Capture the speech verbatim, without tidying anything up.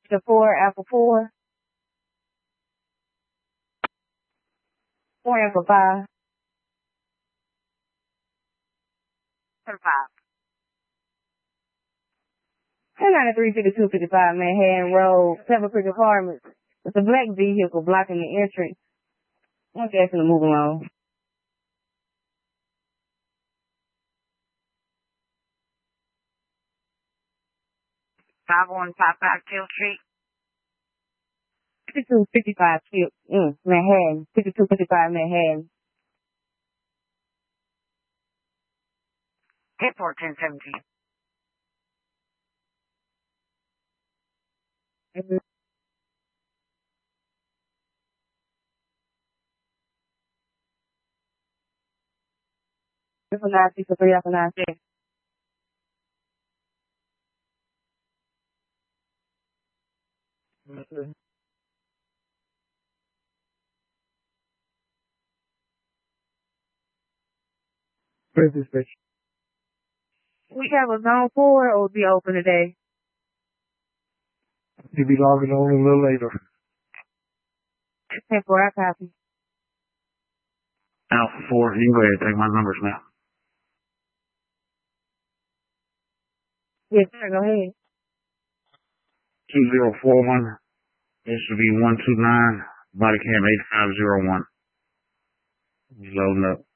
The four, Alpha four. Four, Alpha five. Alpha five. ten ninety-three fifty-two fifty-five Manhattan Road, Pepper Creek Apartments. It's a black vehicle blocking the entrance. I'm asking to move along. five one five five Kill Street. fifty-two fifty-five Kill, mm, Manhattan. fifty-two fifty-five Manhattan. ten fourteen seventeen. Mm-hmm. This one nine six three, that's a nine six. Mm-hmm. Where's this bitch? We have a zone four, or will be open today. You'll be logging on a little later. ten four, I copy. Alpha four, you can go ahead and take my numbers now. Yes, sir, go ahead. two zero four one. This should be one two nine. Body cam eight five zero one. He's loading up.